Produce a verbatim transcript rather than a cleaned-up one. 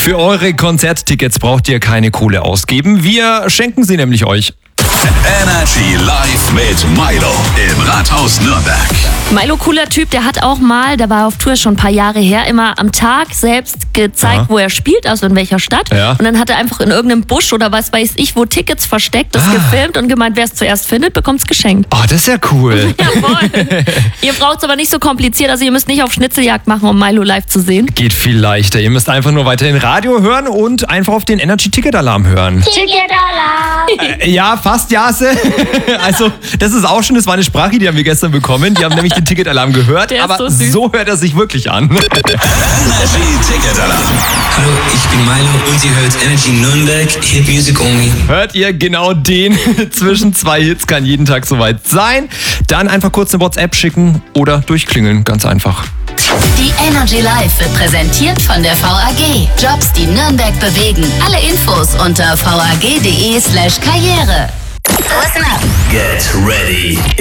Für eure Konzerttickets braucht ihr keine Kohle ausgeben. Wir schenken sie nämlich euch. Energy Live mit Milo im Rathaus Nürnberg. Milo, cooler Typ, der hat auch mal, der war auf Tour schon ein paar Jahre her, immer am Tag selbst gezeigt, Aha. wo er spielt, also in welcher Stadt. Ja. Und dann hat er einfach in irgendeinem Busch oder was weiß ich, wo Tickets versteckt, das Ah. gefilmt und gemeint, wer es zuerst findet, bekommt es geschenkt. Oh, das ist ja cool. Jawohl. Ihr braucht es aber nicht so kompliziert, also ihr müsst nicht auf Schnitzeljagd machen, um Milo live zu sehen. Geht viel leichter. Ihr müsst einfach nur weiterhin Radio hören und einfach auf den Energy Ticket Alarm hören. Ticket-Alarm! Äh, ja, fast Jase. Also, das ist auch schon, das war eine Sprache, die haben wir gestern bekommen. Die haben nämlich den Ticket Alarm gehört, Der ist aber so süß. so hört er sich wirklich an. Energy Ticket Alarm. Hallo, ich bin Milo und ihr hört Energy Nürnberg, Hit Music Only. Hört ihr genau den? Zwischen zwei Hits kann jeden Tag soweit sein. Dann einfach kurz eine WhatsApp schicken oder durchklingeln, ganz einfach. Die Energy Live wird präsentiert von der V A G. Jobs, die Nürnberg bewegen. Alle Infos unter vag.de slash karriere. Listen up. Get ready.